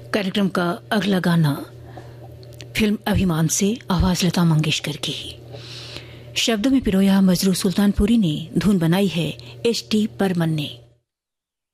कार्यक्रम का अगला गाना फिल्म अभिमान से, आवाज लता मंगेशकर की। शब्दों में पिरोया मजरू सुल्तानपुरी ने, धुन बनाई है एच टी बर्मन ने।